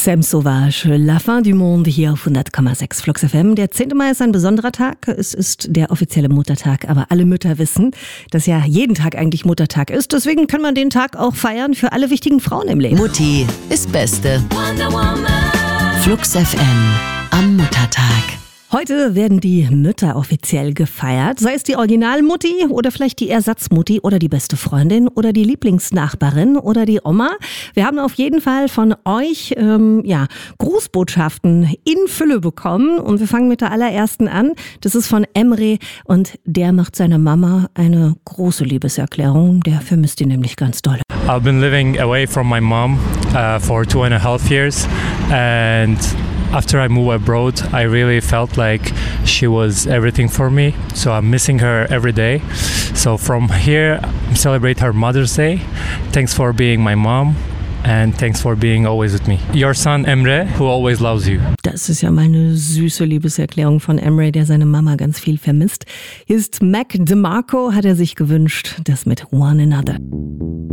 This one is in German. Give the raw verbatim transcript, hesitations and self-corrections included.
Sam Sauvage, La fin du monde hier auf hundert Komma sechs Flux F M. Der zehnte Mai ist ein besonderer Tag. Es ist der offizielle Muttertag, aber alle Mütter wissen, dass ja jeden Tag eigentlich Muttertag ist. Deswegen kann man den Tag auch feiern für alle wichtigen Frauen im Leben. Mutti ist Beste. Flux F M am Muttertag. Heute werden die Mütter offiziell gefeiert, sei es die Originalmutti oder vielleicht die Ersatzmutti oder die beste Freundin oder die Lieblingsnachbarin oder die Oma. Wir haben auf jeden Fall von euch ähm, ja, Grußbotschaften in Fülle bekommen und wir fangen mit der allerersten an. Das ist von Emre und der macht seiner Mama eine große Liebeserklärung. Der vermisst ihn nämlich ganz doll. I've been living away from my mom uh, for two and a half years and after I moved abroad, I really felt like she was everything for me. So I'm missing her every day. So from here, I celebrate her Mother's Day. Thanks for being my mom. And thanks for being always with me. Your son Emre, who always loves you. Das ist ja mal eine süße Liebeserklärung von Emre, der seine Mama ganz viel vermisst. Hier ist Mac DeMarco, hat er sich gewünscht, das mit One Another.